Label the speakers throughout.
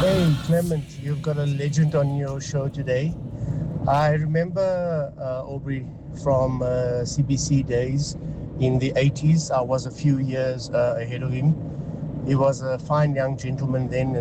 Speaker 1: Hey, Clement, you've got a legend on your show today. I remember Aubrey from CBC days in the 80s. I was a few years ahead of him. He was a fine young gentleman then,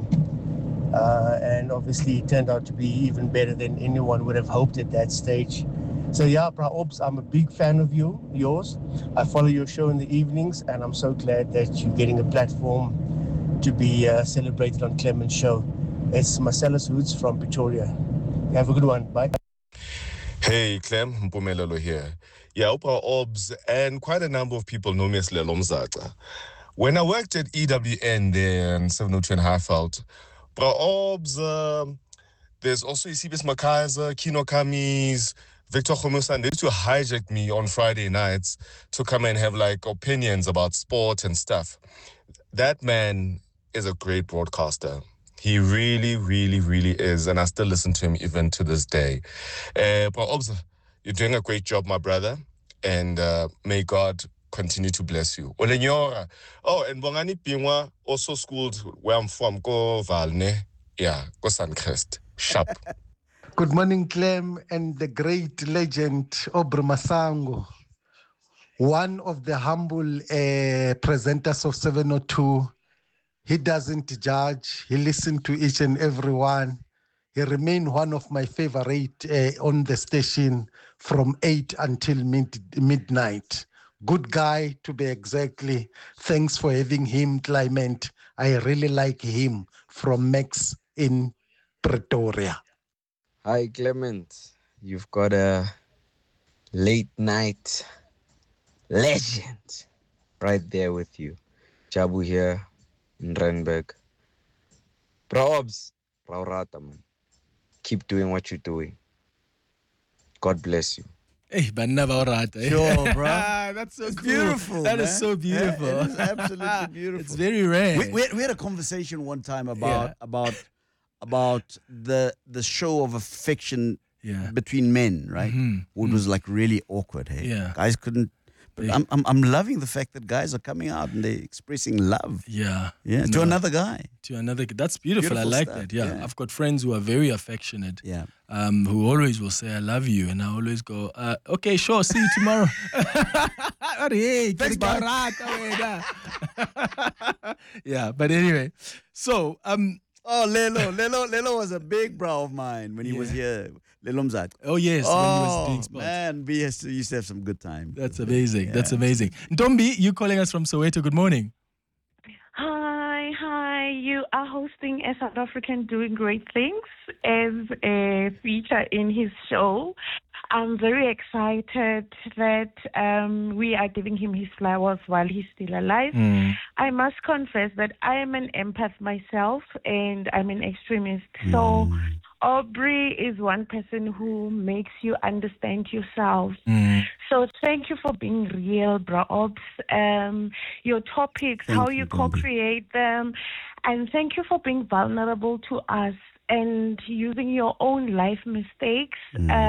Speaker 1: and obviously he turned out to be even better than anyone would have hoped at that stage. So yeah, Bra Obs, I'm a big fan of yours. I follow your show in the evenings, and I'm so glad that you're getting a platform to be celebrated on Clement's show. It's Marcellus Hoods from Pretoria. Have a good one. Bye.
Speaker 2: Hey, Clem, Mpumelelo here. Yeah, Oprah Obs, and quite a number of people know me as Lelo Mzaca. When I worked at EWN there in 702 and Highveld, Oprah Obs, there's also Isibis Makaiser, Kino Kamis, Victor Khomusan. They used to hijack me on Friday nights to come and have like opinions about sport and stuff. That man is a great broadcaster. He really, really, really is. And I still listen to him even to this day. But Obza, you're doing a great job, my brother. And may God continue to bless you. Olenyora. Oh, and Bongani Pingwa also schooled where I'm from. Go Valne. Yeah, go Suncrest. Sharp.
Speaker 3: Good morning, Clem, and the great legend, Aubrey Masango. One of the humble presenters of 702. He doesn't judge. He listens to each and every one. He remained one of my favorite on the station from 8 until midnight. Good guy, to be exactly. Thanks for having him, Clement. I really like him from Max in Pretoria.
Speaker 4: Hi, Clement. You've got a late night legend right there with you. Jabu here in Randburg. Probs, Raurata, man. Keep doing what you're doing. God bless you.
Speaker 5: Hey, banna baurata.
Speaker 6: Sure, bro.
Speaker 5: That's so
Speaker 6: It's
Speaker 5: cool.
Speaker 6: beautiful.
Speaker 5: That
Speaker 6: man.
Speaker 5: is so beautiful.
Speaker 6: Yeah, it is absolutely beautiful.
Speaker 5: It's very rare.
Speaker 6: We had a conversation one time about the show of affection between men, right? It was like really awkward. Hey, guys couldn't. But I'm loving the fact that guys are coming out and they're expressing love.
Speaker 5: Yeah.
Speaker 6: To another guy.
Speaker 5: To another. That's beautiful. I like
Speaker 6: stuff.
Speaker 5: that. Yeah. I've got friends who are very affectionate.
Speaker 6: Yeah.
Speaker 5: Who always will say I love you, and I always go, okay, sure, see you tomorrow. Hey,
Speaker 6: thanks,
Speaker 5: yeah. But anyway, so
Speaker 6: Lelo was a big bro of mine when he was here. Lelo Mzaca.
Speaker 5: Oh yes, when he was doing sports.
Speaker 6: Man, we used to have some good time.
Speaker 5: That's amazing. Yeah. That's amazing. Ntombi, you calling us from Soweto. Good morning.
Speaker 7: Hi. You are hosting a South African doing great things as a feature in his show. I'm very excited that we are giving him his flowers while he's still alive. I must confess that I am an empath myself and I'm an extremist. So Aubrey is one person who makes you understand yourself. So thank you for being real, Bra Obs. Your topics, how you co-create them, and thank you for being vulnerable to us and using your own life mistakes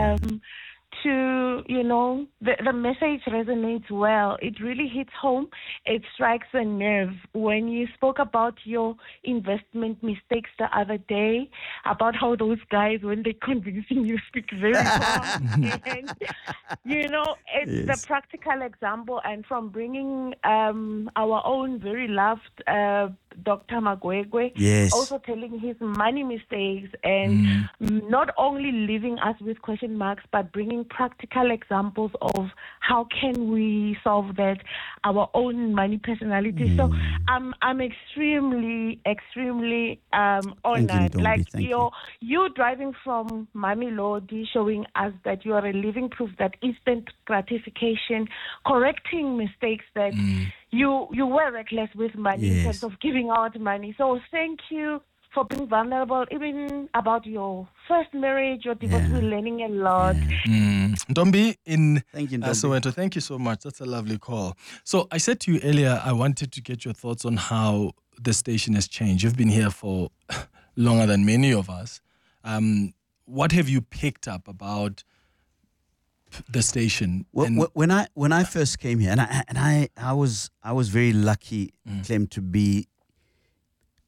Speaker 7: to, the message resonates well. It really hits home. It strikes a nerve. When you spoke about your investment mistakes the other day, about how those guys, when they're convincing you, speak very calm. And, it's the practical example. And from bringing our own very loved Dr. Magwegwe, also telling his money mistakes and not only leaving us with question marks, but bringing practical examples of how can we solve that, our own money personality. So I'm extremely honored. You driving from Mamelodi, showing us that you are a living proof that instant gratification, correcting mistakes that you were reckless with money in terms of giving out money. So thank you for being vulnerable, even about your first marriage, your divorce. We're learning a lot.
Speaker 5: Ntombi in
Speaker 6: Ntombi.
Speaker 5: Soweto, thank you so much. That's a lovely call. So I said to you earlier, I wanted to get your thoughts on how the station has changed. You've been here for longer than many of us. What have you picked up about the station?
Speaker 6: When I first came here, and I was very lucky, Clem, to be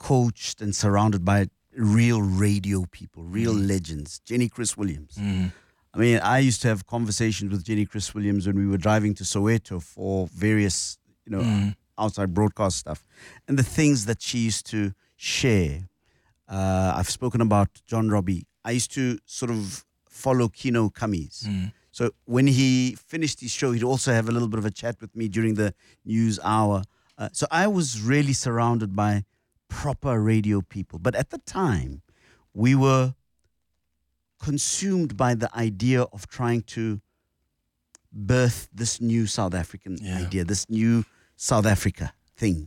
Speaker 6: coached and surrounded by real radio people, real legends. Jenny Chris Williams. I mean, I used to have conversations with Jenny Chris Williams when we were driving to Soweto for various, outside broadcast stuff. And the things that she used to share. I've spoken about John Robbie. I used to sort of follow Kino Kamis. So when he finished his show, he'd also have a little bit of a chat with me during the news hour. So I was really surrounded by proper radio people. But at the time, we were consumed by the idea of trying to birth this new South African idea, this new South Africa thing.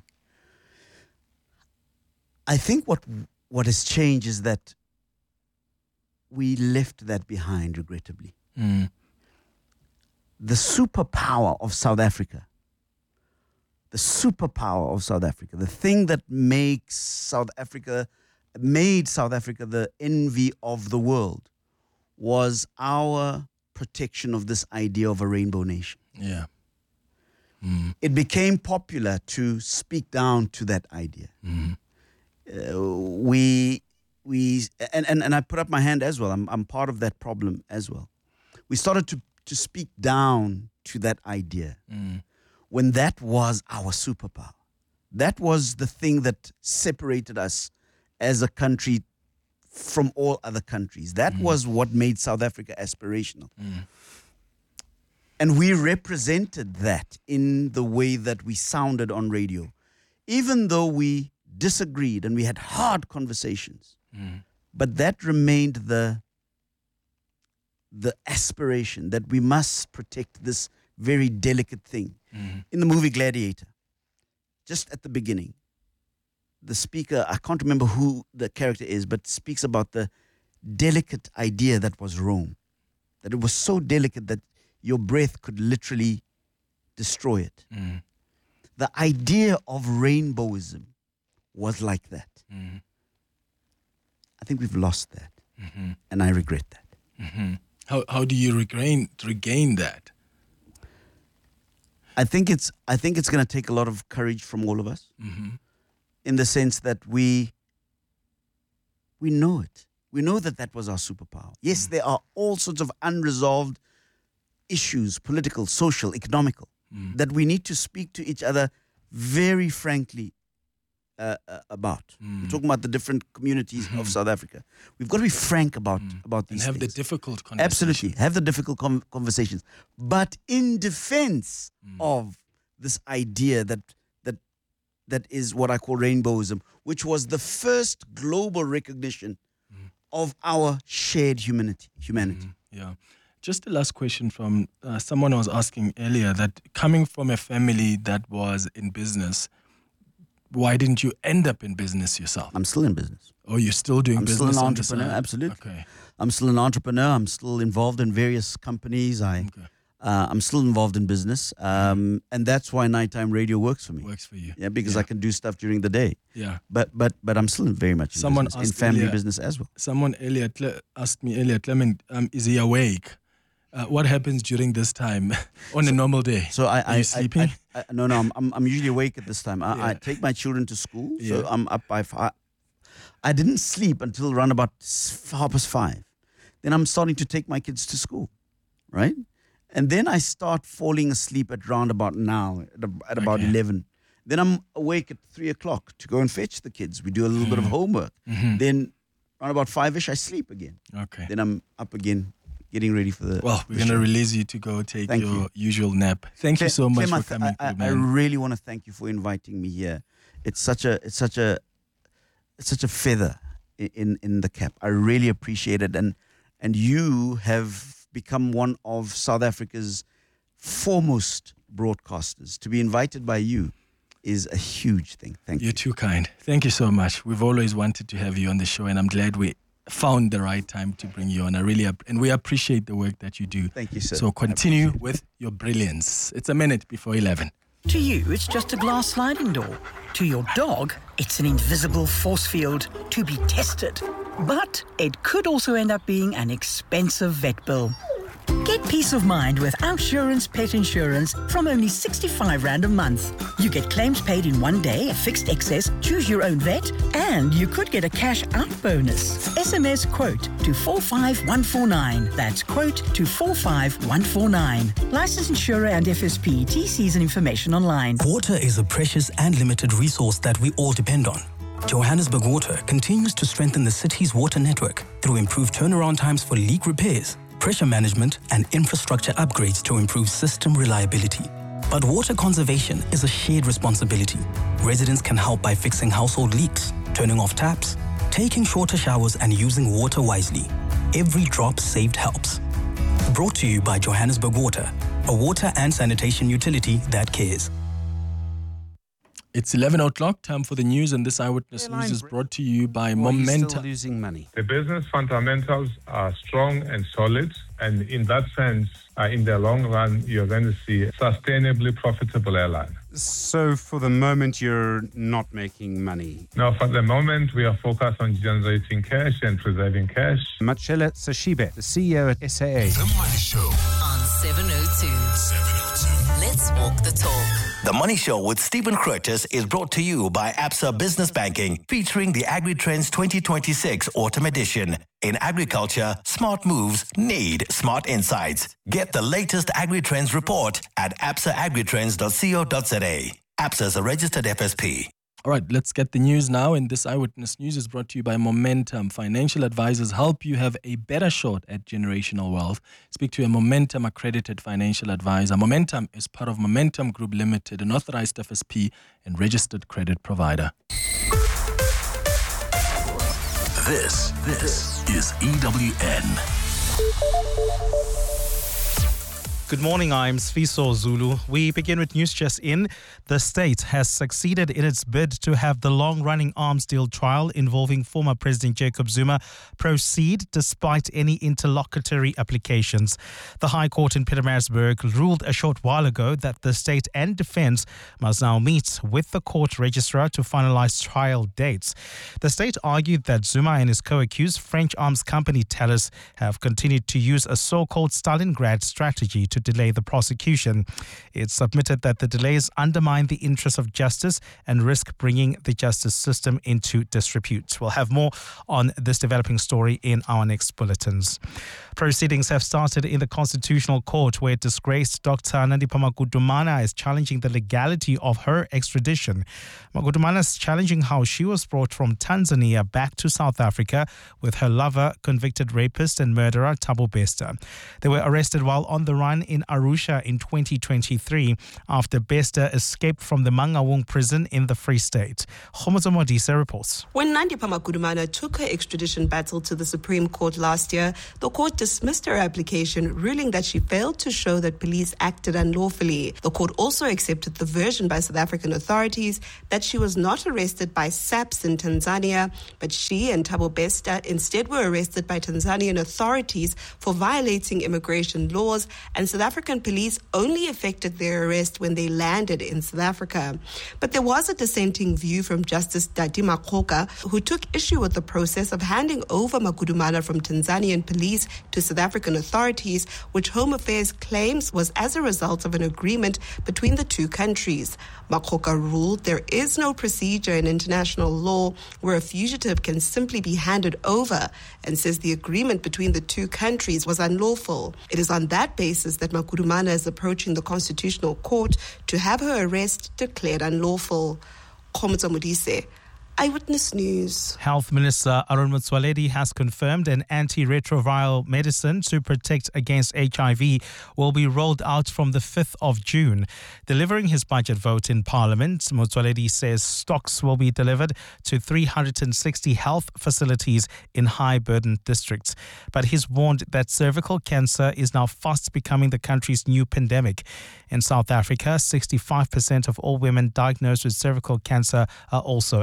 Speaker 6: I think what has changed is that we left that behind, regrettably. The superpower of South Africa, the thing that made South Africa the envy of the world, was our protection of this idea of a rainbow nation.
Speaker 5: Yeah.
Speaker 6: It became popular to speak down to that idea. And I put up my hand as well. I'm part of that problem as well. We started to speak down to that idea when that was our superpower. That was the thing that separated us as a country from all other countries. That was what made South Africa aspirational. And we represented that in the way that we sounded on radio. Even though we disagreed and we had hard conversations, but that remained the aspiration that we must protect this very delicate thing. In the movie Gladiator, just at the beginning, the speaker, I can't remember who the character is, but speaks about the delicate idea that was Rome, that it was so delicate that your breath could literally destroy it. The idea of rainbowism was like that. I think we've lost that, and I regret that.
Speaker 5: How do you regain that?
Speaker 6: I think it's going to take a lot of courage from all of us, in the sense that we know it. We know that was our superpower. Yes, there are all sorts of unresolved issues, political, social, economical, that we need to speak to each other very frankly about. We're talking about the different communities of South Africa. We've got to be frank about these things.
Speaker 5: And have the difficult conversations.
Speaker 6: Absolutely. Have the difficult conversations. But in defense of this idea that is what I call rainbowism, which was the first global recognition of our shared humanity.
Speaker 5: Yeah. Just the last question from someone I was asking earlier, that coming from a family that was in business, why didn't you end up in business yourself?
Speaker 6: I'm still in business.
Speaker 5: Oh, you're still doing business?
Speaker 6: I'm still an entrepreneur, absolutely.
Speaker 5: Okay.
Speaker 6: I'm still an entrepreneur. I'm still involved in various companies. I'm still involved in business. And that's why nighttime radio works for me.
Speaker 5: Works for you.
Speaker 6: Yeah, because I can do stuff during the day.
Speaker 5: Yeah.
Speaker 6: But I'm still very much in business, in family business as well.
Speaker 5: Someone asked me earlier, Clement, is he awake? What happens during this time on a normal day?
Speaker 6: So
Speaker 5: Are you sleeping?
Speaker 6: No, I'm usually awake at this time. I take my children to school, so I'm up by 5. I didn't sleep until around about 5:30. Then I'm starting to take my kids to school, right? And then I start falling asleep at round about now, at about 11. Then I'm awake at 3 o'clock to go and fetch the kids. We do a little bit of homework. Then around about 5-ish, I sleep again.
Speaker 5: Okay.
Speaker 6: Then I'm up again, getting ready for the
Speaker 5: Well, we're going to release you to go take your usual nap. Thank you so much for coming through, man.
Speaker 6: I really want to thank you for inviting me here. It's such a feather in the cap. I really appreciate it, and you have become one of South Africa's foremost broadcasters. To be invited by you is a huge thing. Thank you.
Speaker 5: You're too kind. Thank you so much. We've always wanted to have you on the show, and I'm glad we found the right time to bring you on. And we appreciate the work that you do.
Speaker 6: Thank you, sir.
Speaker 5: So continue with your brilliance. It's a minute before 11.
Speaker 8: To you, it's just a glass sliding door. To your dog, it's an invisible force field to be tested. But it could also end up being an expensive vet bill. Get peace of mind with Outsurance Pet Insurance from only 65 Rand a month. You get claims paid in 1 day, a fixed excess, choose your own vet, and you could get a cash out bonus. SMS quote to 45149. That's quote to 45149. Licensed insurer and FSP. TCs and information online.
Speaker 9: Water is a precious and limited resource that we all depend on. Johannesburg Water continues to strengthen the city's water network through improved turnaround times for leak repairs, pressure management, and infrastructure upgrades to improve system reliability. But water conservation is a shared responsibility. Residents can help by fixing household leaks, turning off taps, taking shorter showers, and using water wisely. Every drop saved helps. Brought to you by Johannesburg Water, a water and sanitation utility that cares.
Speaker 5: It's 11 o'clock, time for the news, and this Eyewitness News is brought to you by Momentum.
Speaker 6: Still losing money.
Speaker 10: The business fundamentals are strong and solid, and in that sense, in the long run, you're going to see a sustainably profitable airline.
Speaker 11: So for the moment, you're not making money?
Speaker 10: No, for the moment, we are focused on generating cash and preserving cash.
Speaker 11: Machela Sashibe, the CEO at SAA.
Speaker 12: The Money Show on 702. Let's walk the talk.
Speaker 13: The Money Show with Stephen Curtis is brought to you by Absa Business Banking, featuring the AgriTrends 2026 Autumn Edition. In agriculture, smart moves need smart insights. Get the latest AgriTrends report at absaagritrends.co.za. Absa is a registered FSP.
Speaker 5: All right, let's get the news now. And this Eyewitness News is brought to you by Momentum. Financial advisors help you have a better shot at generational wealth. Speak to a Momentum accredited financial advisor. Momentum is part of Momentum Group Limited, an authorized FSP and registered credit provider.
Speaker 12: This is EWN.
Speaker 14: Good morning, I'm Sfiso Zulu. We begin with news just in. The state has succeeded in its bid to have the long-running arms deal trial involving former President Jacob Zuma proceed despite any interlocutory applications. The High Court in Pietermaritzburg ruled a short while ago that the state and defense must now meet with the court registrar to finalize trial dates. The state argued that Zuma and his co-accused French arms company Thales have continued to use a so-called Stalingrad strategy to delay the prosecution. It submitted that the delays undermine the interests of justice and risk bringing the justice system into disrepute. We'll have more on this developing story in our next bulletins. Proceedings have started in the Constitutional Court, where disgraced Dr. Nandipha Magudumana is challenging the legality of her extradition. Magudumana is challenging how she was brought from Tanzania back to South Africa with her lover, convicted rapist and murderer Thabo Bester. They were arrested while on the run in Arusha in 2023 after Bester escaped from the Mangaung prison in the Free State. Khomozo Modise reports.
Speaker 15: When Nandipha Magudumana took her extradition battle to the Supreme Court last year, the court dismissed her application, ruling that she failed to show that police acted unlawfully. The court also accepted the version by South African authorities that she was not arrested by SAPS in Tanzania, but she and Thabo Bester instead were arrested by Tanzanian authorities for violating immigration laws, and South African police only effected their arrest when they landed in South Africa. But there was a dissenting view from Justice Dati Makgoka, who took issue with the process of handing over Magudumana from Tanzanian police to South African authorities, which Home Affairs claims was as a result of an agreement between the two countries. Makgoka ruled there is no procedure in international law where a fugitive can simply be handed over, and says the agreement between the two countries was unlawful. It is on that basis that Magudumana is approaching the Constitutional Court to have her arrest declared unlawful. Khomozo Modise, Eyewitness News.
Speaker 14: Health Minister Arun Motsoaledi has confirmed an antiretroviral medicine to protect against HIV will be rolled out from the 5th of June. Delivering his budget vote in Parliament, Motsoaledi says stocks will be delivered to 360 health facilities in high-burden districts. But he's warned that cervical cancer is now fast becoming the country's new pandemic. In South Africa, 65% of all women diagnosed with cervical cancer are also HIV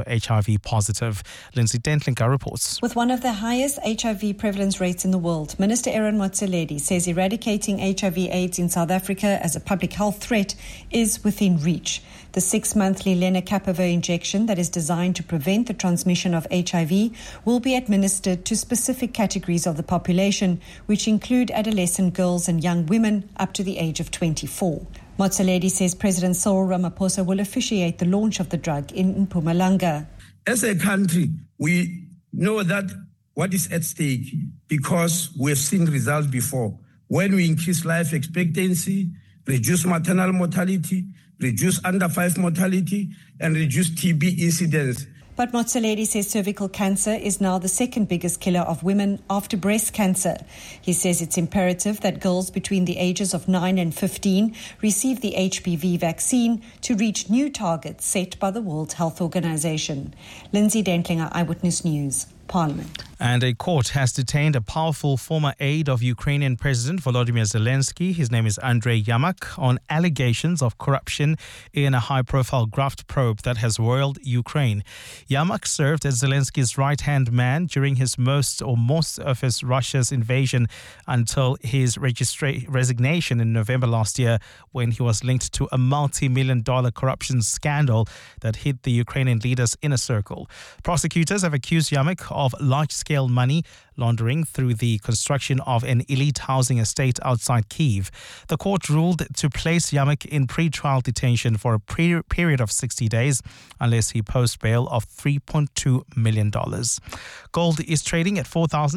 Speaker 14: HIV positive. Lindsay Dentlinker reports.
Speaker 16: With one of the highest HIV prevalence rates in the world, Minister Aaron Motsoaledi says eradicating HIV/AIDS in South Africa as a public health threat is within reach. The 6-monthly lenacapavir injection that is designed to prevent the transmission of HIV will be administered to specific categories of the population, which include adolescent girls and young women up to the age of 24. Motsoaledi says President Cyril Ramaphosa will officiate the launch of the drug in Mpumalanga.
Speaker 17: As a country, we know that what is at stake because we have seen results before. When we increase life expectancy, reduce maternal mortality, reduce under 5 mortality, and reduce TB incidence.
Speaker 16: But Motsoaledi says cervical cancer is now the second biggest killer of women after breast cancer. He says it's imperative that girls between the ages of 9 and 15 receive the HPV vaccine to reach new targets set by the World Health Organization. Lindsay Dentlinger, Eyewitness News, Parliament.
Speaker 14: And a court has detained a powerful former aide of Ukrainian President Volodymyr Zelensky, his name is Andrei Yamak, on allegations of corruption in a high-profile graft probe that has roiled Ukraine. Yamak served as Zelensky's right-hand man during most of his Russia's invasion until his resignation in November last year, when he was linked to a multi-million-dollar corruption scandal that hit the Ukrainian leader's inner circle. Prosecutors have accused Yamak of large-scale money laundering through the construction of an elite housing estate outside Kyiv. The court ruled to place Yamak in pre-trial detention for a period of 60 days unless he posts bail of $3.2 million. Gold is trading at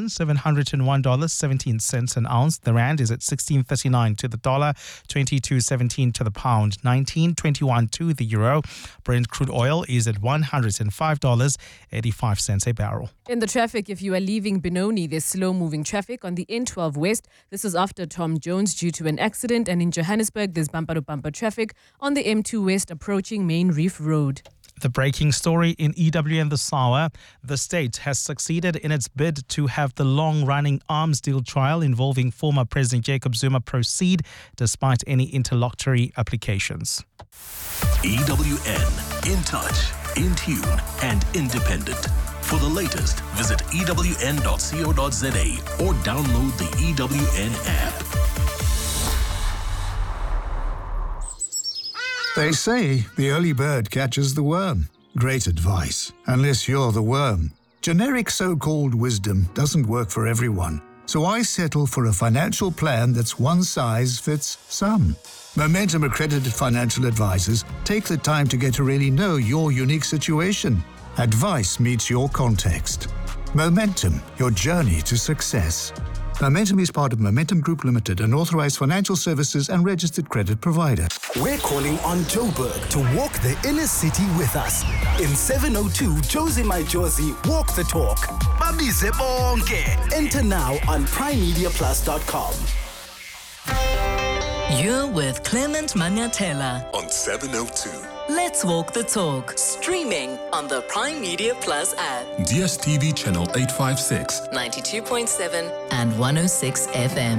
Speaker 14: $4,701.17 an ounce. The rand is at 16.39 to the dollar, 22.17 to the pound, 19.21 to the euro. Brent crude oil is at $105.85 a barrel.
Speaker 18: In the traffic, if you are leaving Benoni, there's slow-moving traffic on the N12 West. This is after Tom Jones due to an accident. And in Johannesburg, there's bumper-to-bumper traffic on the M2 West approaching Main Reef Road.
Speaker 14: The breaking story in EWN The Sour. The state has succeeded in its bid to have the long-running arms deal trial involving former President Jacob Zuma proceed despite any interlocutory applications.
Speaker 19: EWN, in touch, in tune and independent. For the latest, visit ewn.co.za or download the EWN app.
Speaker 20: They say the early bird catches the worm. Great advice, unless you're the worm. Generic so-called wisdom doesn't work for everyone, so I settle for a financial plan that's one size fits some. Momentum accredited financial advisors take the time to get to really know your unique situation. Advice meets your context. Momentum, your journey to success. Momentum is part of Momentum Group Limited, an authorized financial services and registered credit provider.
Speaker 21: We're calling on Joburg to walk the inner city with us. In 702 Josie My Josie Walk the Talk. Babize bonke. Enter now on primemediaplus.com.
Speaker 12: You're with Clement Maniatela
Speaker 19: on 702.
Speaker 12: Let's Walk the Talk, streaming on the Prime Media Plus app.
Speaker 19: DSTV channel 856,
Speaker 12: 92.7 and 106 FM.